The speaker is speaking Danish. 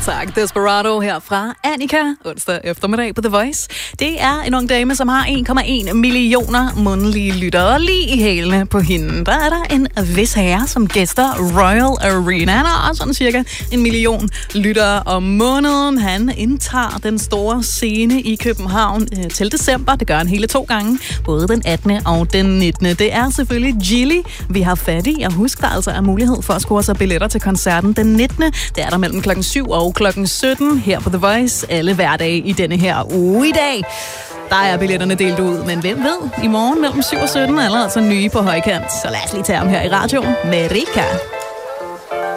tak. Desperado her fra Annika, onsdag eftermiddag på The Voice. Det er en ung dame, som har 1,1 millioner mundlige lyttere. Lige i hælene på hende, der er der en vis herre, som gæster Royal Arena. Han har sådan cirka 1 million lyttere om måneden. Han indtager den store scene i København til december. Det gør han hele 2 gange, både den 18. og den 19. Det er selvfølgelig Gilly, vi har fat i. Og husk, der altså er mulighed for at score sig billetter til koncerten den 19. Det er der mellem klokken 7 og klokken 17 her på The Voice. Alle hverdage i denne her uge i dag. Der er billetterne delt ud, men hvem ved? I morgen mellem 7 og 17 er der altså nye på højkant. Så lad os lige tage ham her i radioen med Rika.